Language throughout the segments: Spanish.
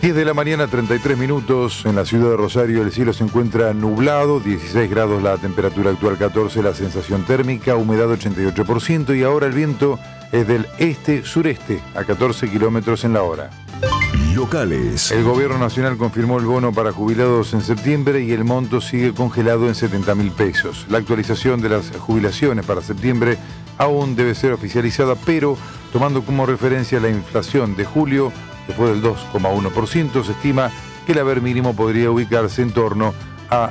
10 de la mañana, 33 minutos. En la ciudad de Rosario el cielo se encuentra nublado, 16 grados la temperatura actual, 14 la sensación térmica, humedad 88% y ahora el viento es del este-sureste a 14 kilómetros en la hora. Locales. El gobierno nacional confirmó el bono para jubilados en septiembre y el monto sigue congelado en 70.000 pesos. La actualización de las jubilaciones para septiembre aún debe ser oficializada, pero tomando como referencia la inflación de julio, que fue del 2,1%, se estima que el haber mínimo podría ubicarse en torno a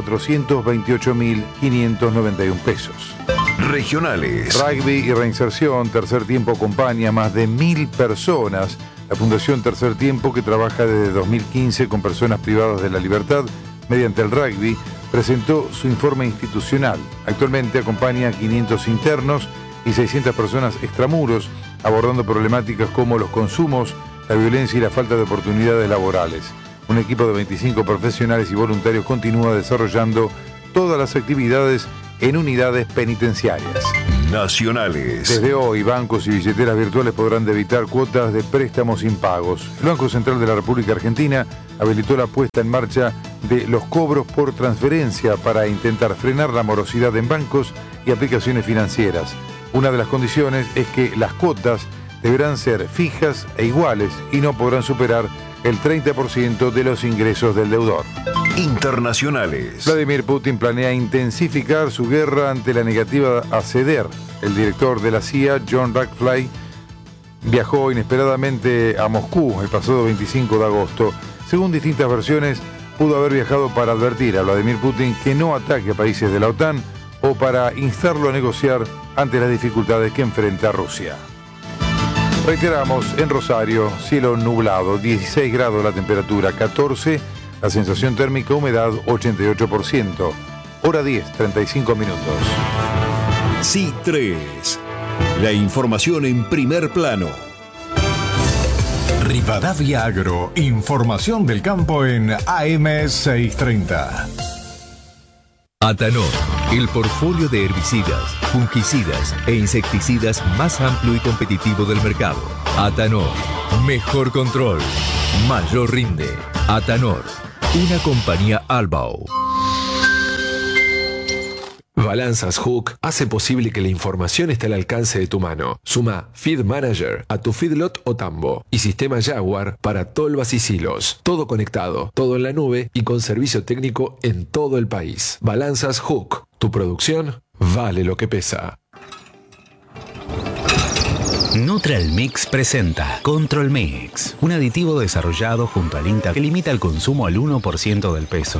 428.591 pesos. Regionales. Rugby y reinserción, tercer tiempo acompaña a más de 1.000 personas. La Fundación Tercer Tiempo, que trabaja desde 2015 con personas privadas de la libertad mediante el rugby, presentó su informe institucional. Actualmente acompaña a 500 internos y 600 personas extramuros, abordando problemáticas como los consumos, la violencia y la falta de oportunidades laborales. Un equipo de 25 profesionales y voluntarios continúa desarrollando todas las actividades en unidades penitenciarias. Nacionales. Desde hoy, bancos y billeteras virtuales podrán debitar cuotas de préstamos impagos. El Banco Central de la República Argentina habilitó la puesta en marcha de los cobros por transferencia para intentar frenar la morosidad en bancos y aplicaciones financieras. Una de las condiciones es que las cuotas deberán ser fijas e iguales y no podrán superar el 30% de los ingresos del deudor. Internacionales. Vladimir Putin planea intensificar su guerra ante la negativa a ceder. El director de la CIA, John Ratcliffe, viajó inesperadamente a Moscú el pasado 25 de agosto. Según distintas versiones, pudo haber viajado para advertir a Vladimir Putin que no ataque a países de la OTAN o para instarlo a negociar ante las dificultades que enfrenta Rusia. Reiteramos, en Rosario, cielo nublado, 16 grados la temperatura, 14 la sensación térmica, humedad 88%. Hora 10, 35 minutos. C3. La información en primer plano. Rivadavia Agro, información del campo en AM 630. Atanor, el portfolio de herbicidas, fungicidas e insecticidas más amplio y competitivo del mercado. Atanor, mejor control, mayor rinde. Atanor, una compañía Albao. Balanzas Hook hace posible que la información esté al alcance de tu mano. Suma Feed Manager a tu feedlot o tambo y sistema Jaguar para tolvas y silos. Todo conectado, todo en la nube y con servicio técnico en todo el país. Balanzas Hook. Tu producción vale lo que pesa. Neutral Mix presenta Control Mix, un aditivo desarrollado junto al INTA que limita el consumo al 1% del peso.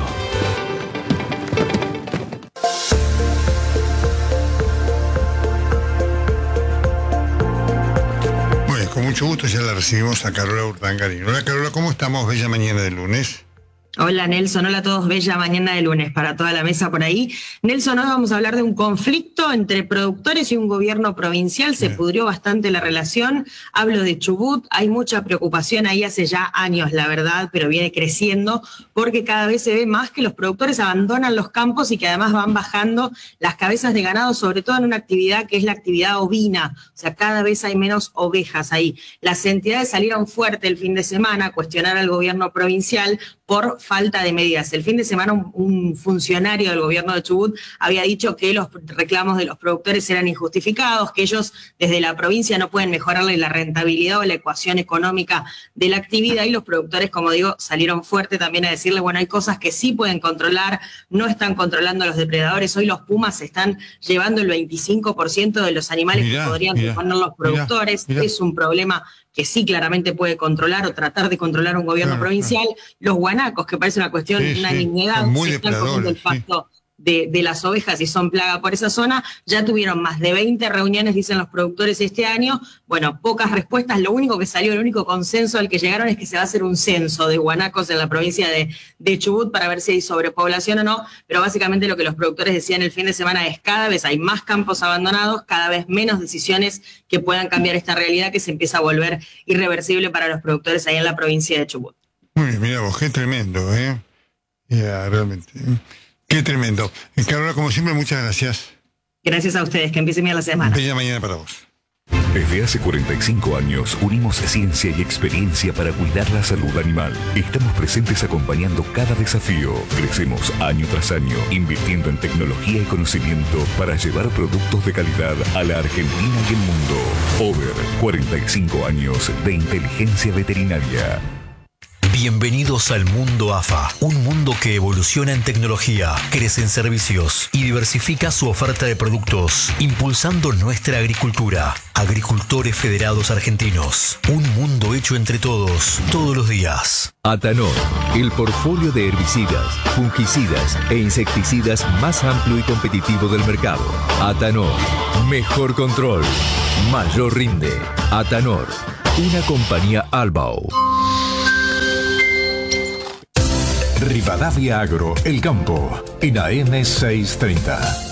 Con mucho gusto ya la recibimos a Carola Urdangarín. Hola Carola, ¿cómo estamos? Bella mañana de lunes. Hola Nelson, hola a todos, bella mañana de lunes para toda la mesa por ahí. Nelson, hoy vamos a hablar de un conflicto entre productores y un gobierno provincial, se pudrió bastante la relación, hablo de Chubut, hay mucha preocupación ahí hace ya años, la verdad, pero viene creciendo porque cada vez se ve más que los productores abandonan los campos y que además van bajando las cabezas de ganado, sobre todo en una actividad que es la actividad ovina, o sea, cada vez hay menos ovejas ahí. Las entidades salieron fuerte el fin de semana a cuestionar al gobierno provincial por falta de medidas. El fin de semana un funcionario del gobierno de Chubut había dicho que los reclamos de los productores eran injustificados, que ellos desde la provincia no pueden mejorarle la rentabilidad o la ecuación económica de la actividad y los productores, como digo, salieron fuerte también a decirle, bueno, hay cosas que sí pueden controlar, no están controlando a los depredadores. Hoy los pumas se están llevando el 25% de los animales que podrían poner los productores. Es un problema que sí claramente puede controlar o tratar de controlar un gobierno provincial. Los guanacos, que parece una cuestión, una nimiedad, se están comiendo el pasto de las ovejas y son plaga por esa zona. Ya tuvieron más de 20 reuniones, dicen los productores, este año. Bueno, pocas respuestas. Lo único que salió, el único consenso al que llegaron es que se va a hacer un censo de guanacos en la provincia de Chubut para ver si hay sobrepoblación o no. Pero básicamente lo que los productores decían el fin de semana es cada vez hay más campos abandonados, cada vez menos decisiones que puedan cambiar esta realidad que se empieza a volver irreversible para los productores ahí en la provincia de Chubut. Muy bien, mira vos, qué tremendo, realmente. Qué tremendo. Carola, como siempre, muchas gracias. Gracias a ustedes, que empiece bien la semana. Bella mañana para vos. Desde hace 45 años unimos ciencia y experiencia para cuidar la salud animal. Estamos presentes acompañando cada desafío. Crecemos año tras año, invirtiendo en tecnología y conocimiento para llevar productos de calidad a la Argentina y el mundo. Over, 45 años de inteligencia veterinaria. Bienvenidos al mundo AFA, un mundo que evoluciona en tecnología, crece en servicios y diversifica su oferta de productos, impulsando nuestra agricultura. Agricultores Federados Argentinos, un mundo hecho entre todos, todos los días. Atanor, el portfolio de herbicidas, fungicidas e insecticidas más amplio y competitivo del mercado. Atanor, mejor control, mayor rinde. Atanor, una compañía Albao. Rivadavia Agro, El Campo, en AM 630.